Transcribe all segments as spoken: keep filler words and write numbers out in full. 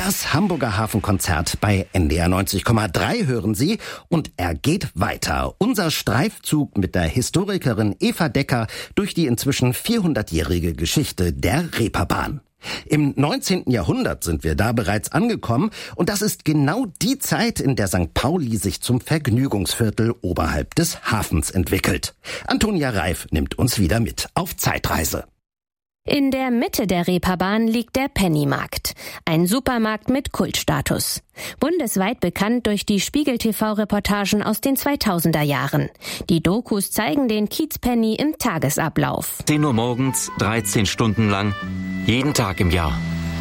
Das Hamburger Hafenkonzert bei N D R neunzig Komma drei hören Sie und er geht weiter. Unser Streifzug mit der Historikerin Eva Decker durch die inzwischen vierhundertjährige Geschichte der Reeperbahn. Im neunzehnten Jahrhundert sind wir da bereits angekommen und das ist genau die Zeit, in der Sankt Pauli sich zum Vergnügungsviertel oberhalb des Hafens entwickelt. Antonia Reif nimmt uns wieder mit auf Zeitreise. In der Mitte der Reeperbahn liegt der Pennymarkt, ein Supermarkt mit Kultstatus. Bundesweit bekannt durch die Spiegel-T V-Reportagen aus den zweitausender Jahren. Die Dokus zeigen den Kiezpenny im Tagesablauf. zehn Uhr morgens, dreizehn Stunden lang, jeden Tag im Jahr.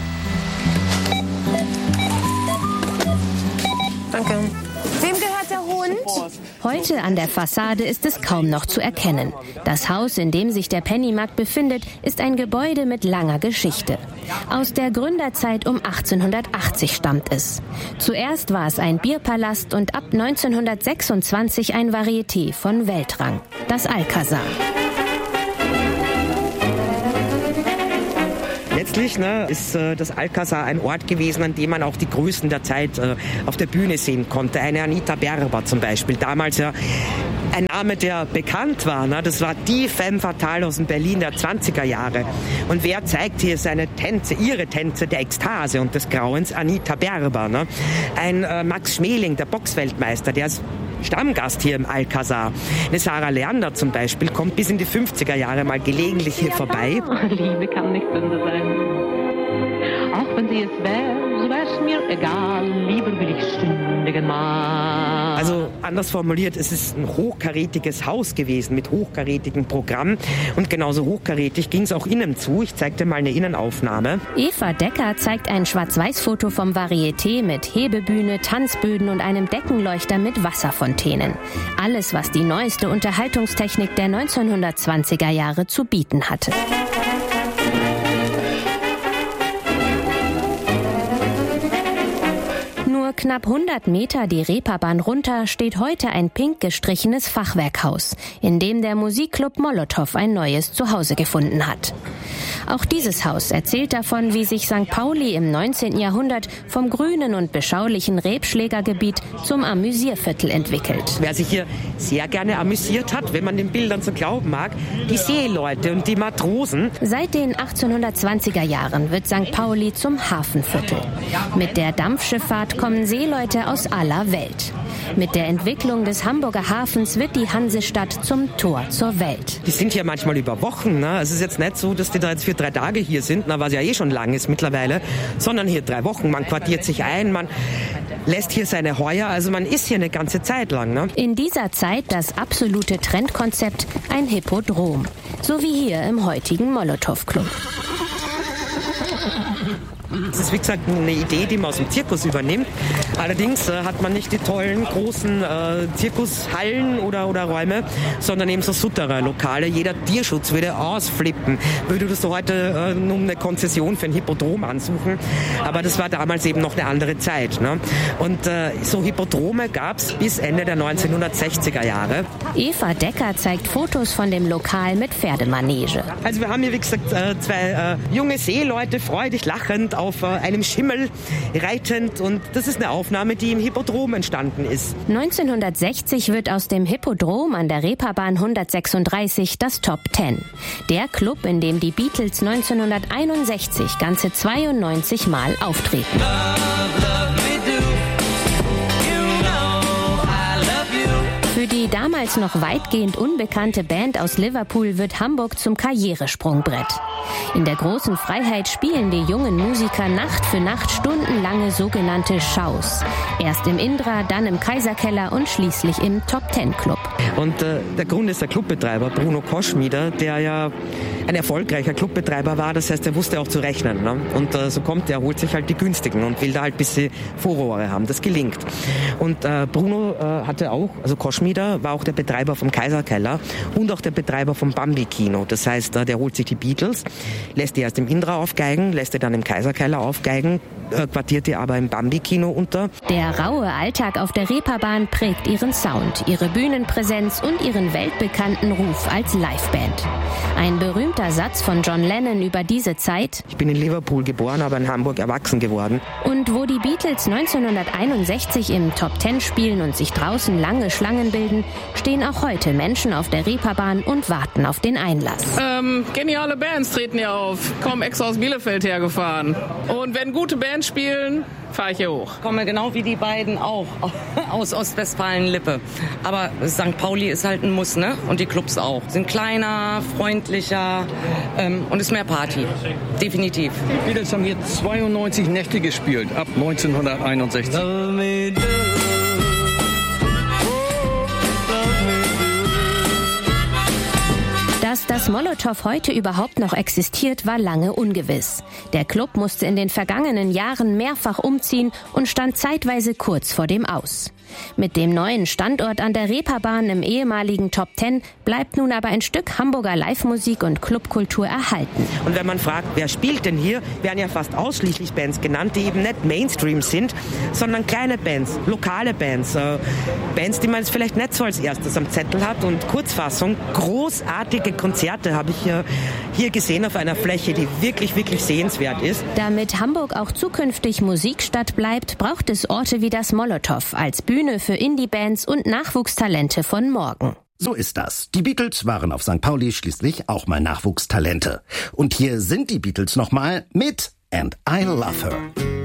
Danke. Wem gehört der Hund? Heute an der Fassade ist es kaum noch zu erkennen. Das Haus, in dem sich der Pennymarkt befindet, ist ein Gebäude mit langer Geschichte. Aus der Gründerzeit um achtzehnhundertachtzig stammt es. Zuerst war es ein Bierpalast und ab neunzehnhundertsechsundzwanzig ein Varieté von Weltrang, das Alcazar. Letztlich ne, ist äh, das Alcazar ein Ort gewesen, an dem man auch die Größen der Zeit äh, auf der Bühne sehen konnte. Eine Anita Berber zum Beispiel, damals ja ein Name, der bekannt war. Ne? Das war die Femme fatale aus dem Berlin der zwanziger Jahre. Und wer zeigt hier seine Tänze, ihre Tänze der Ekstase und des Grauens? Anita Berber. Ne? Ein äh, Max Schmeling, der Boxweltmeister, der ist Stammgast hier im Alcazar. Eine Sarah Leander zum Beispiel kommt bis in die fünfziger Jahre mal gelegentlich hier vorbei. Liebe kann nicht Sünde sein. Auch wenn sie es wäre, so wäre es mir egal. Lieber will ich stündigen mal. Also anders formuliert, es ist ein hochkarätiges Haus gewesen mit hochkarätigem Programm. Und genauso hochkarätig ging es auch innen zu. Ich zeig dir mal eine Innenaufnahme. Eva Decker zeigt ein Schwarz-Weiß-Foto vom Varieté mit Hebebühne, Tanzböden und einem Deckenleuchter mit Wasserfontänen. Alles, was die neueste Unterhaltungstechnik der neunzehnhundertzwanziger Jahre zu bieten hatte. Nur knapp hundert Meter die Reeperbahn runter steht heute ein pink gestrichenes Fachwerkhaus, in dem der Musikclub Molotow ein neues Zuhause gefunden hat. Auch dieses Haus erzählt davon, wie sich Sankt Pauli im neunzehnten Jahrhundert vom grünen und beschaulichen Rebschlägergebiet zum Amüsierviertel entwickelt. Wer sich hier sehr gerne amüsiert hat, wenn man den Bildern so glauben mag, die Seeleute und die Matrosen. Seit den achtzehnhundertzwanziger Jahren wird Sankt Pauli zum Hafenviertel. Mit der Dampfschifffahrt kommen Seeleute aus aller Welt. Mit der Entwicklung des Hamburger Hafens wird die Hansestadt zum Tor zur Welt. Die sind hier manchmal über Wochen. Ne? Es ist jetzt nicht so, dass die da jetzt für drei Tage hier sind, na, was ja eh schon lang ist mittlerweile, sondern hier drei Wochen. Man quartiert sich ein, man lässt hier seine Heuer, also man ist hier eine ganze Zeit lang. Ne? In dieser Zeit das absolute Trendkonzept, ein Hippodrom. So wie hier im heutigen Molotow-Club. Das ist wie gesagt eine Idee, die man aus dem Zirkus übernimmt. Allerdings äh, hat man nicht die tollen großen äh, Zirkushallen oder, oder Räume, sondern eben so Sutterer-Lokale. Jeder Tierschutz würde ausflippen. Würdest du heute äh, nur eine Konzession für ein Hippodrom ansuchen. Aber das war damals eben noch eine andere Zeit. Ne? Und äh, so Hippodrome gab es bis Ende der neunzehnhundertsechziger Jahre. Eva Decker zeigt Fotos von dem Lokal mit Pferdemanege. Also wir haben hier wie gesagt äh, zwei äh, junge Seeleute, freudig lachend auf äh, einem Schimmel reitend und das ist eine Aufnahme, die im Hippodrom entstanden ist. neunzehnhundertsechzig wird aus dem Hippodrom an der Reeperbahn hundertsechsunddreißig das Top Ten. Der Club, in dem die Beatles neunzehnhunderteinundsechzig ganze zweiundneunzig Mal auftreten. Für die damals noch weitgehend unbekannte Band aus Liverpool wird Hamburg zum Karrieresprungbrett. In der großen Freiheit spielen die jungen Musiker Nacht für Nacht stundenlange sogenannte Shows. Erst im Indra, dann im Kaiserkeller und schließlich im Top Ten Club. Und äh, der Grund ist der Clubbetreiber Bruno Koschmider, der ja ein erfolgreicher Clubbetreiber war. Das heißt, er wusste auch zu rechnen. Ne? Und äh, so kommt er, holt sich halt die günstigen und will da halt ein bisschen Furore haben. Das gelingt. Und äh, Bruno äh, hatte auch, also Koschmider war auch der Betreiber vom Kaiserkeller und auch der Betreiber vom Bambi-Kino. Das heißt, äh, der holt sich die Beatles, lässt die erst im Indra aufgeigen, lässt die dann im Kaiserkeller aufgeigen, äh, quartiert die aber im Bambi-Kino unter. Der raue Alltag auf der Reeperbahn prägt ihren Sound, ihre Bühnenpräsenz und ihren weltbekannten Ruf als Liveband. Ein berühmter berühmter Satz von John Lennon über diese Zeit: Ich bin in Liverpool geboren, aber in Hamburg erwachsen geworden. Und wo die Beatles neunzehnhunderteinundsechzig im Top Ten spielen und sich draußen lange Schlangen bilden, stehen auch heute Menschen auf der Reeperbahn und warten auf den Einlass. Ähm, geniale Bands treten hier auf. Kommen extra aus Bielefeld hergefahren. Und wenn gute Bands spielen, fahre ich hier hoch. Ich komme genau wie die beiden auch aus Ostwestfalen-Lippe. Aber Sankt Pauli ist halt ein Muss, ne? Und die Clubs auch. Sind kleiner, freundlicher ähm, und ist mehr Party. Definitiv. Die Beatles haben hier zweiundneunzig Nächte gespielt, ab neunzehnhunderteinundsechzig. Dass das Molotow heute überhaupt noch existiert, war lange ungewiss. Der Club musste in den vergangenen Jahren mehrfach umziehen und stand zeitweise kurz vor dem Aus. Mit dem neuen Standort an der Reeperbahn im ehemaligen Top Ten bleibt nun aber ein Stück Hamburger Live-Musik und Clubkultur erhalten. Und wenn man fragt, wer spielt denn hier, werden ja fast ausschließlich Bands genannt, die eben nicht Mainstream sind, sondern kleine Bands, lokale Bands. Äh, Bands, die man jetzt vielleicht nicht so als erstes am Zettel hat. Und Kurzfassung, großartige Konzerte habe ich hier, hier gesehen auf einer Fläche, die wirklich, wirklich sehenswert ist. Damit Hamburg auch zukünftig Musikstadt bleibt, braucht es Orte wie das Molotow als Bühne für Indie-Bands und Nachwuchstalente von morgen. So ist das. Die Beatles waren auf Sankt Pauli schließlich auch mal Nachwuchstalente. Und hier sind die Beatles nochmal mit And I Love Her.